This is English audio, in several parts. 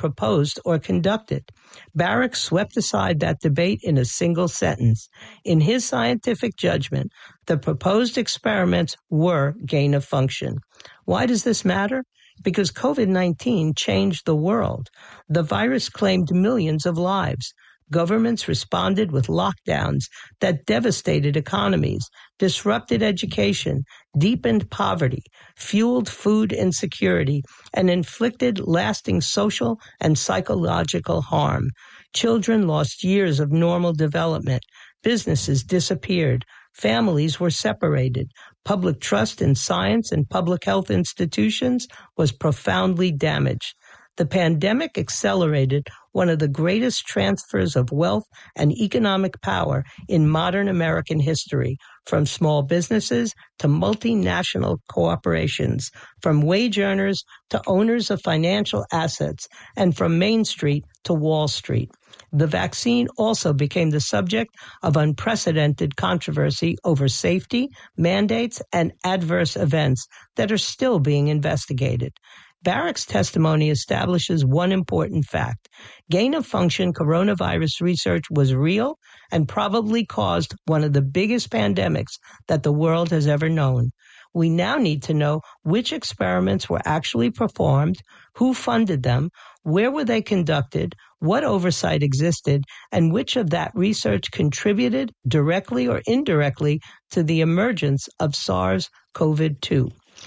proposed or conducted. Barrick swept aside that debate in a single sentence. In his scientific judgment, the proposed experiments were gain of function. Why does this matter? Because COVID-19 changed the world. The virus claimed millions of lives. Governments responded with lockdowns that devastated economies, disrupted education, deepened poverty, fueled food insecurity, and inflicted lasting social and psychological harm. Children lost years of normal development. Businesses disappeared. Families were separated. Public trust in science and public health institutions was profoundly damaged. The pandemic accelerated one of the greatest transfers of wealth and economic power in modern American history, from small businesses to multinational corporations, from wage earners to owners of financial assets, and from Main Street to Wall Street. The vaccine also became the subject of unprecedented controversy over safety, mandates, and adverse events that are still being investigated. Barrick's testimony establishes one important fact. Gain-of-function coronavirus research was real and probably caused one of the biggest pandemics that the world has ever known. We now need to know which experiments were actually performed, who funded them, where were they conducted, what oversight existed, and which of that research contributed directly or indirectly to the emergence of SARS-CoV-2.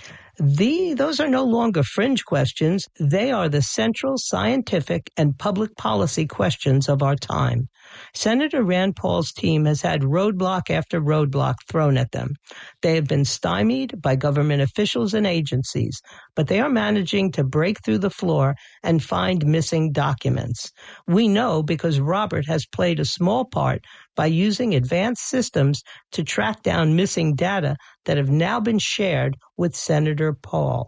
Those are no longer fringe questions. They are the central scientific and public policy questions of our time. Senator Rand Paul's team has had roadblock after roadblock thrown at them. They have been stymied by government officials and agencies, but they are managing to break through the floor and find missing documents. We know because Robert has played a small part by using advanced systems to track down missing data that have now been shared with Senator Paul.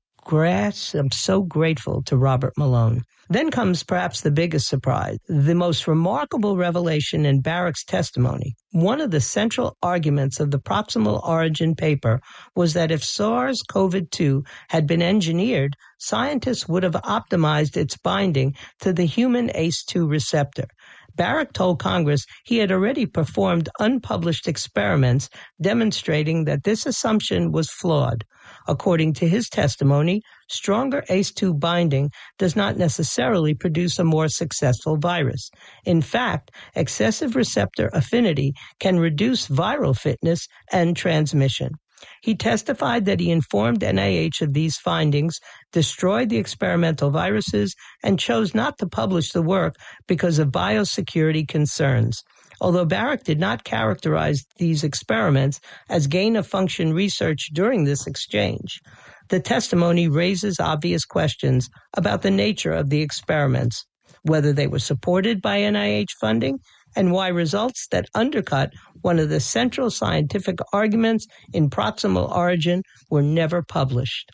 I'm so grateful to Robert Malone. Then comes perhaps the biggest surprise, the most remarkable revelation in Barrick's testimony. One of the central arguments of the proximal origin paper was that if SARS-CoV-2 had been engineered, scientists would have optimized its binding to the human ACE2 receptor. Barrick told Congress he had already performed unpublished experiments demonstrating that this assumption was flawed. According to his testimony, stronger ACE2 binding does not necessarily produce a more successful virus. In fact, excessive receptor affinity can reduce viral fitness and transmission. He testified that he informed NIH of these findings, destroyed the experimental viruses, and chose not to publish the work because of biosecurity concerns. Although Barrick did not characterize these experiments as gain-of-function research during this exchange, the testimony raises obvious questions about the nature of the experiments, whether they were supported by NIH funding, and why results that undercut one of the central scientific arguments in proximal origin were never published.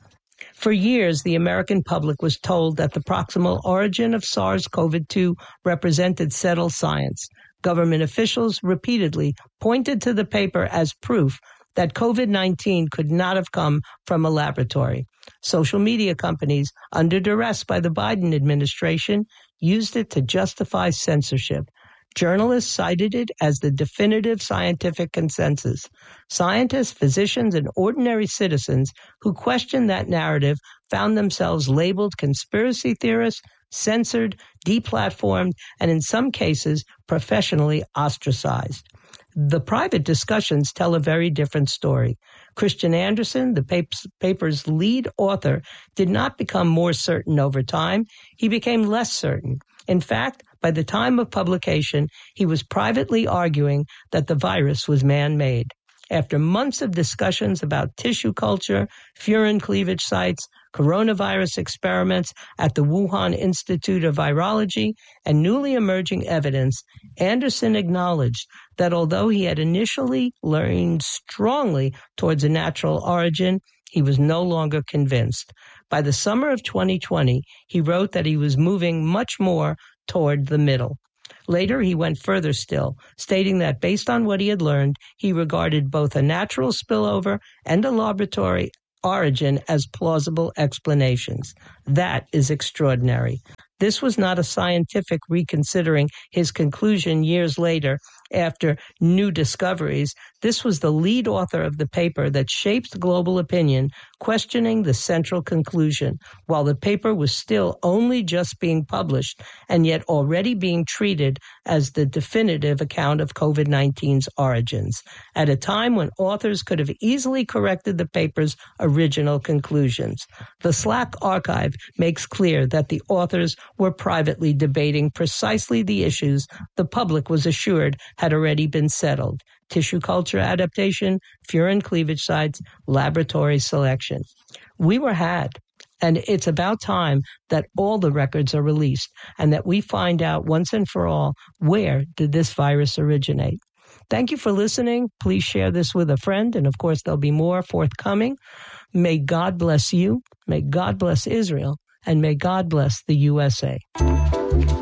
For years, the American public was told that the proximal origin of SARS-CoV-2 represented settled science. Government officials repeatedly pointed to the paper as proof that COVID-19 could not have come from a laboratory. Social media companies, under duress by the Biden administration, used it to justify censorship. Journalists cited it as the definitive scientific consensus. Scientists, physicians, and ordinary citizens who questioned that narrative found themselves labeled conspiracy theorists, censored, deplatformed, and in some cases, professionally ostracized. The private discussions tell a very different story. Christian Anderson, the paper's lead author, did not become more certain over time. He became less certain. In fact, by the time of publication, he was privately arguing that the virus was man-made. After months of discussions about tissue culture, furin cleavage sites, coronavirus experiments at the Wuhan Institute of Virology, and newly emerging evidence, Anderson acknowledged that although he had initially leaned strongly towards a natural origin, he was no longer convinced. By the summer of 2020, he wrote that he was moving much more toward the middle. Later, he went further still, stating that based on what he had learned, he regarded both a natural spillover and a laboratory origin as plausible explanations. That is extraordinary. This was not a scientific reconsidering his conclusion years later after new discoveries. This was the lead author of the paper that shaped global opinion, questioning the central conclusion, while the paper was still only just being published and yet already being treated as the definitive account of COVID-19's origins, at a time when authors could have easily corrected the paper's original conclusions. The Slack archive makes clear that the authors were privately debating precisely the issues the public was assured had already been settled: tissue culture adaptation, furin cleavage sites, laboratory selection. We were had. And it's about time that all the records are released and that we find out once and for all, where did this virus originate? Thank you for listening. Please share this with a friend. And of course, there'll be more forthcoming. May God bless you. May God bless Israel. And may God bless the USA.